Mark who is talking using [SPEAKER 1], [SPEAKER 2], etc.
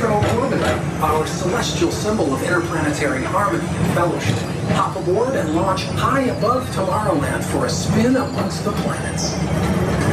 [SPEAKER 1] Metro Orbiter, our celestial symbol of interplanetary harmony and fellowship. Hop aboard and launch high above Tomorrowland for a spin amongst the planets.